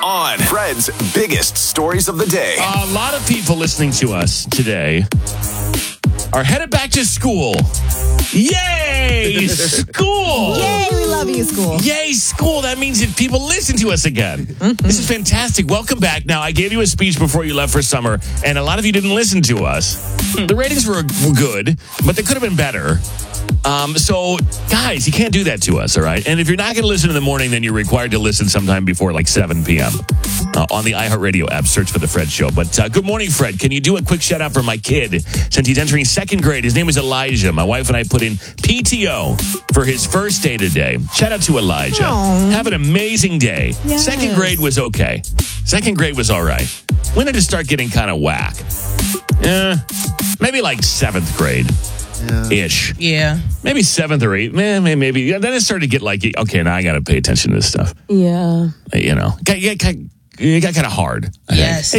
On Fred's biggest stories of the day. A lot of people listening to us today are headed back to school. Yay, school! Yay, we love you, school. Yay, school. That means that people listen to us again. This is fantastic. Welcome back. Now, I gave you a speech before you left for summer, and a lot of you didn't listen to us. The ratings were good, but they could have been better. So, guys, you can't do that to us, all right? And if you're not going to listen in the morning, then you're required to listen sometime before like 7 p.m. On the iHeartRadio app. Search for The Fred Show. But good morning, Fred. Can you do a quick shout-out for my kid since he's entering second grade? His name is Elijah. My wife and I put in PTO for his first day today. Shout out to Elijah. Aww. Have an amazing day. Yes. Second grade was okay. Second grade was all right. When did it start getting kind of whack? Maybe like seventh grade. Ish. Yeah. Maybe seventh or eighth. Maybe. Yeah, then it started to get like, okay, now I got to pay attention to this stuff. Yeah. You know, it got kind of hard. Yes.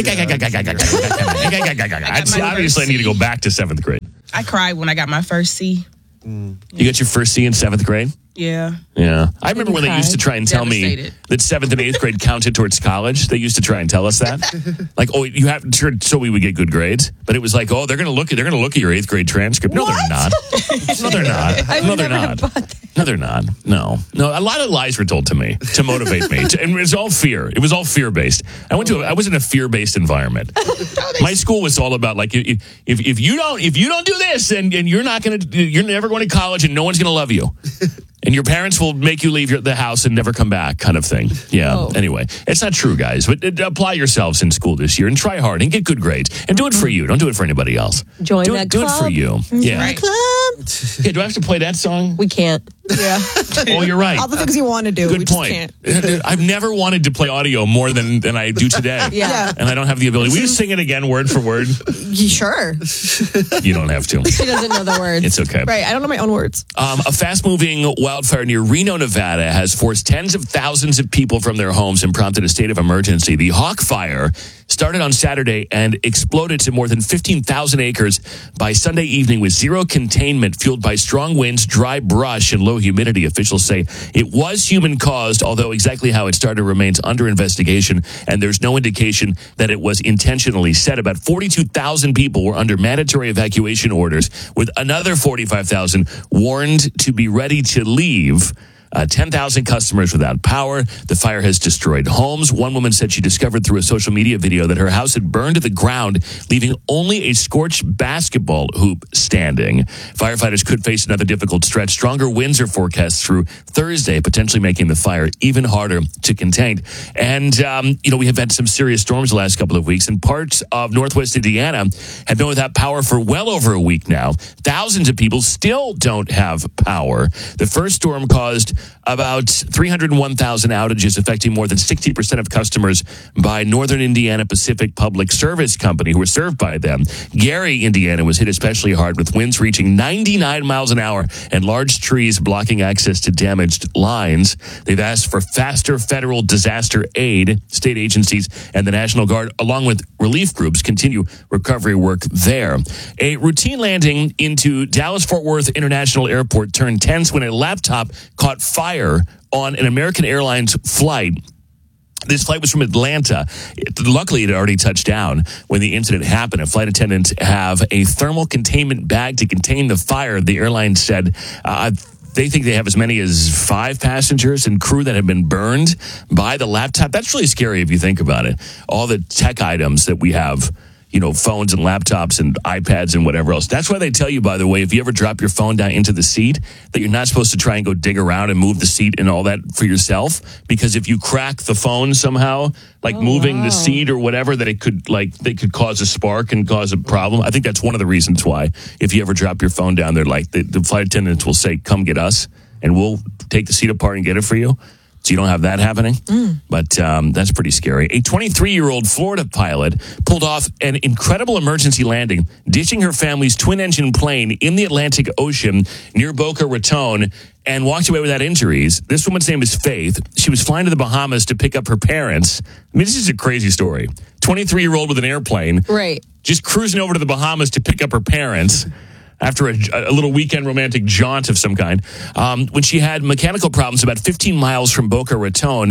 Obviously, I need to go back to seventh grade. I cried when I got my first C. You got your first C in seventh grade? Yeah. Yeah. I remember when they used to try and tell me Devastated. that seventh and eighth grade counted towards college. They used to try and tell us that. Like, oh, you have so we would get good grades. But it was like, oh, they're gonna look at your eighth grade transcript. No, they're not. No, they're not. No, they're not. No, they're not. No. A lot of lies were told to me to motivate me. And it was all fear. It was all fear based. I was in a fear based environment. My school was all about like if you don't do this and you're never going to college and no one's gonna love you. And your parents will make you leave the house and never come back kind of thing. Yeah. Oh. Anyway, it's not true, guys. But apply yourselves in school this year and try hard and get good grades. And do it for you. Don't do it for anybody else. Join do that it, do club. it for you. Yeah. Right. Club. Yeah, do I have to play that song? We can't. Yeah. Oh, you're right. All the things you want to do. we Good just point. can't. I've never wanted to play audio more than I do today. Yeah. And I don't have the ability. Will you sing it again word for word? Sure. You don't have to. She doesn't know the words. It's okay. Right. I don't know my own words. A fast-moving wildfire near Reno, Nevada has forced tens of thousands of people from their homes and prompted a state of emergency. The Hawk Fire started on Saturday and exploded to more than 15,000 acres by Sunday evening with zero containment, fueled by strong winds, dry brush, and low humidity. Officials say it was human-caused, although exactly how it started remains under investigation, and there's no indication that it was intentionally set. About 42,000 people were under mandatory evacuation orders, with another 45,000 warned to be ready to leave. 10,000 customers without power. The fire has destroyed homes. One woman said she discovered through a social media video that her house had burned to the ground, leaving only a scorched basketball hoop standing. Firefighters could face another difficult stretch. Stronger winds are forecast through Thursday, potentially making the fire even harder to contain. And, we have had some serious storms the last couple of weeks, and parts of northwest Indiana have been without power for well over a week now. Thousands of people still don't have power. The first storm caused about 301,000 outages, affecting more than 60% of customers by Northern Indiana Pacific Public Service Company, who are served by them. Gary, Indiana, was hit especially hard, with winds reaching 99 miles an hour and large trees blocking access to damaged lines. They've asked for faster federal disaster aid. State agencies and the National Guard, along with relief groups, continue recovery work there. A routine landing into Dallas-Fort Worth International Airport turned tense when a laptop caught fire on an American Airlines flight. This flight was from Atlanta. Luckily, it had already touched down when the incident happened. A flight attendant have a thermal containment bag to contain the fire. The airline said they think they have as many as 5 passengers and crew that have been burned by the laptop. That's really scary if you think about it. All the tech items that we have, phones and laptops and iPads and whatever else. That's why they tell you, by the way, if you ever drop your phone down into the seat, that you're not supposed to try and go dig around and move the seat and all that for yourself. Because if you crack the phone somehow, moving the seat or whatever, that they could cause a spark and cause a problem. I think that's one of the reasons why, if you ever drop your phone down there, the flight attendants will say, come get us, and we'll take the seat apart and get it for you. So you don't have that happening. But that's pretty scary. A 23-year-old Florida pilot pulled off an incredible emergency landing, ditching her family's twin-engine plane in the Atlantic Ocean near Boca Raton, and walked away without injuries. This woman's name is Faith. She was flying to the Bahamas to pick up her parents. I mean, this is a crazy story. 23-year-old with an airplane. Right. Just cruising over to the Bahamas to pick up her parents. After a little weekend romantic jaunt of some kind, when she had mechanical problems about 15 miles from Boca Raton,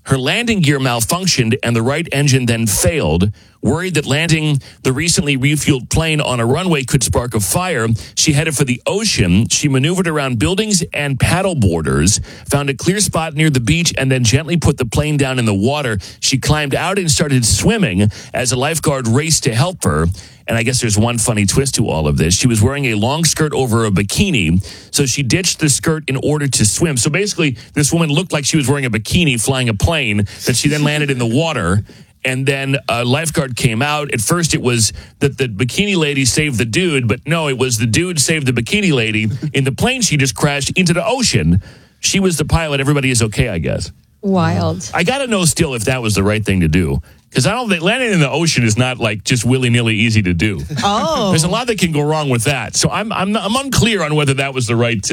Her landing gear malfunctioned and the right engine then failed. Worried that landing the recently refueled plane on a runway could spark a fire, she headed for the ocean. She maneuvered around buildings and paddle boarders, found a clear spot near the beach, and then gently put the plane down in the water. She climbed out and started swimming as a lifeguard raced to help her. And I guess there's one funny twist to all of this. She was wearing a long skirt over a bikini, so she ditched the skirt in order to swim. So basically, this woman looked like she was wearing a bikini flying a plane that she then landed in the water. And then a lifeguard came out. At first, it was that the bikini lady saved the dude, but no, it was the dude saved the bikini lady. In the plane, she just crashed into the ocean. She was the pilot. Everybody is okay, I guess. Wild. I got to know still if that was the right thing to do. Because I don't think landing in the ocean is not like just willy-nilly easy to do. Oh. There's a lot that can go wrong with that. So I'm unclear on whether that was the right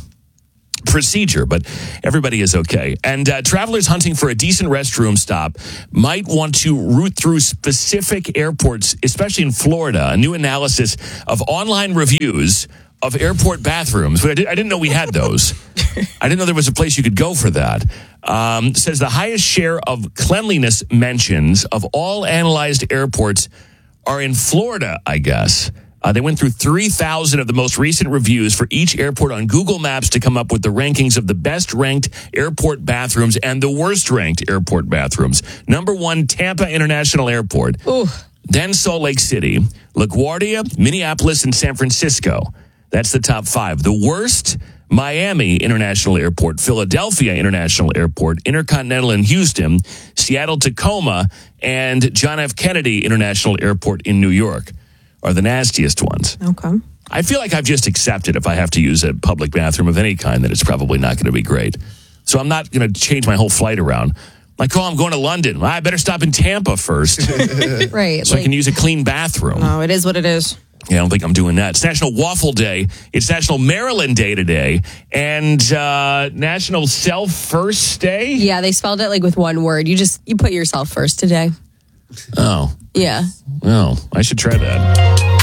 procedure, but everybody is okay. And travelers hunting for a decent restroom stop might want to route through specific airports, especially in Florida. A new analysis of online reviews of airport bathrooms. But I didn't know we had those. I didn't know there was a place you could go for that. Says the highest share of cleanliness mentions of all analyzed airports are in Florida, I guess. They went through 3,000 of the most recent reviews for each airport on Google Maps to come up with the rankings of the best-ranked airport bathrooms and the worst-ranked airport bathrooms. Number 1, Tampa International Airport. Ooh. Then Salt Lake City, LaGuardia, Minneapolis, and San Francisco. That's the top 5. The worst, Miami International Airport, Philadelphia International Airport, Intercontinental in Houston, Seattle Tacoma, and John F. Kennedy International Airport in New York are the nastiest ones. Okay. I feel like I've just accepted if I have to use a public bathroom of any kind that it's probably not going to be great. So I'm not going to change my whole flight around. Like, oh, I'm going to London. Well, I better stop in Tampa first Right. so I can use a clean bathroom. No, it is what it is. Yeah, I don't think I'm doing that. It's National Waffle Day. It's National Maryland Day today. And National Self First Day. Yeah, they spelled it like with one word. You put yourself first today. Oh. Yeah. Oh, I should try that.